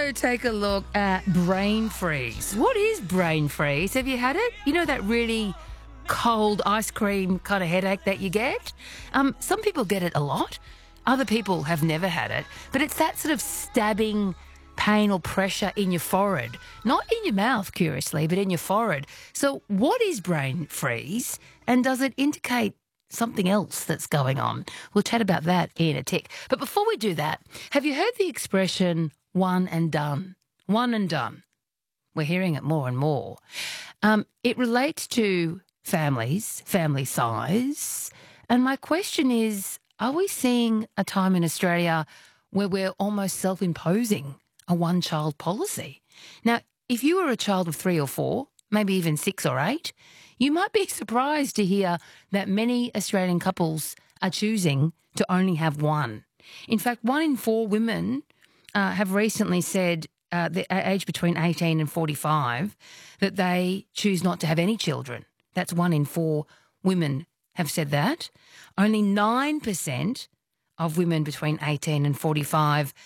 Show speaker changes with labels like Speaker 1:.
Speaker 1: also take a look at brain freeze. What is brain freeze? Have you had it? You know that really cold ice cream kind of headache that you get? Some people get it a lot. Other people have never had it. But it's that sort of stabbing pain or pressure in your forehead. Not in your mouth, curiously, but in your forehead. So what is brain freeze? And does it indicate something else that's going on? We'll chat about that in a tick. But before we do that, have you heard the expression one and done? One and done. We're hearing it more and more. It relates to families, family size. And my question is, are we seeing a time in Australia where we're almost self-imposing a one-child policy? Now, if you were a child of 3 or 4, maybe even 6 or 8, you might be surprised to hear that many Australian couples are choosing to only have one. In fact, 1 in 4 women have recently said, the age between 18 and 45, that they choose not to have any children. That's 1 in 4 women have said that. Only 9% of women between 18 and 45